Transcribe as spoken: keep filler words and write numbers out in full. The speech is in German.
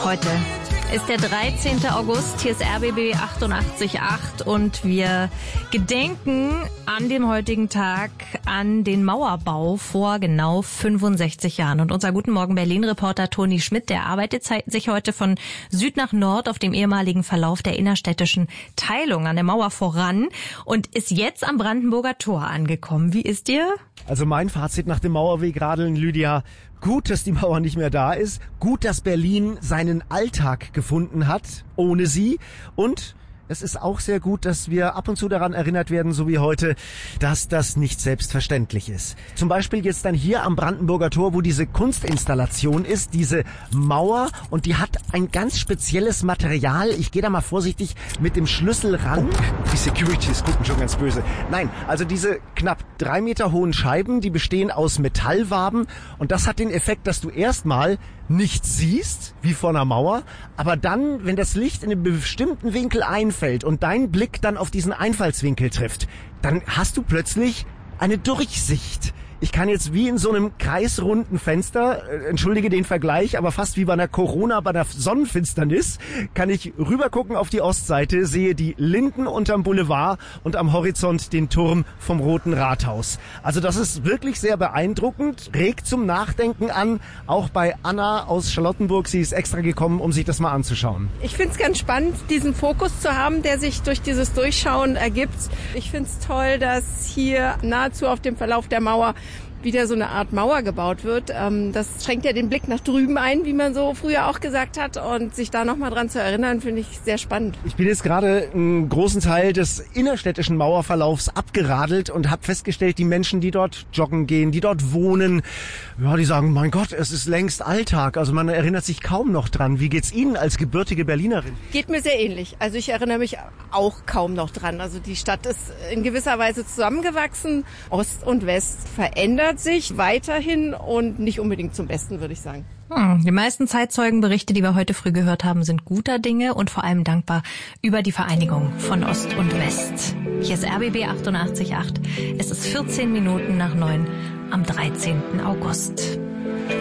Heute ist der dreizehnte August, hier ist R B B achtundachtzig Komma acht und wir gedenken an dem heutigen Tag an den Mauerbau vor genau fünfundsechzig Jahren. Und unser Guten Morgen Berlin-Reporter Toni Schmidt, der arbeitet sich heute von Süd nach Nord auf dem ehemaligen Verlauf der innerstädtischen Teilung an der Mauer voran und ist jetzt am Brandenburger Tor angekommen. Wie ist dir? Also mein Fazit nach dem Mauerwegradeln, Lydia: Gut, dass die Mauer nicht mehr da ist. Gut, dass Berlin seinen Alltag gefunden hat ohne sie. Und es ist auch sehr gut, dass wir ab und zu daran erinnert werden, so wie heute, dass das nicht selbstverständlich ist. Zum Beispiel jetzt dann hier am Brandenburger Tor, wo diese Kunstinstallation ist, diese Mauer, und die hat ein ganz spezielles Material. Ich gehe da mal vorsichtig mit dem Schlüssel ran. Oh, die Securities gucken schon ganz böse. Nein, also diese knapp drei Meter hohen Scheiben, die bestehen aus Metallwaben, und das hat den Effekt, dass du erstmal nichts siehst, wie vor einer Mauer, aber dann, wenn das Licht in einem bestimmten Winkel einfällt und dein Blick dann auf diesen Einfallswinkel trifft, dann hast du plötzlich eine Durchsicht. Ich kann jetzt wie in so einem kreisrunden Fenster, äh, entschuldige den Vergleich, aber fast wie bei einer Corona, bei einer Sonnenfinsternis, kann ich rübergucken auf die Ostseite, sehe die Linden unterm Boulevard und am Horizont den Turm vom Roten Rathaus. Also das ist wirklich sehr beeindruckend, regt zum Nachdenken an, auch bei Anna aus Charlottenburg. Sie ist extra gekommen, um sich das mal anzuschauen. Ich finde es ganz spannend, diesen Fokus zu haben, der sich durch dieses Durchschauen ergibt. Ich finde es toll, dass hier nahezu auf dem Verlauf der Mauer wieder so eine Art Mauer gebaut wird. Das schränkt ja den Blick nach drüben ein, wie man so früher auch gesagt hat. Und sich da nochmal dran zu erinnern, finde ich sehr spannend. Ich bin jetzt gerade einen großen Teil des innerstädtischen Mauerverlaufs abgeradelt und habe festgestellt, die Menschen, die dort joggen gehen, die dort wohnen, ja, die sagen, mein Gott, es ist längst Alltag. Also man erinnert sich kaum noch dran. Wie geht's Ihnen als gebürtige Berlinerin? Geht mir sehr ähnlich. Also ich erinnere mich auch kaum noch dran. Also die Stadt ist in gewisser Weise zusammengewachsen. Ost und West verändert sich weiterhin und nicht unbedingt zum Besten, würde ich sagen. Hm, die meisten Zeitzeugenberichte, die wir heute früh gehört haben, sind guter Dinge und vor allem dankbar über die Vereinigung von Ost und West. Hier ist R B B achtundachtzig Komma acht. Es ist vierzehn Minuten nach neun am dreizehnten August.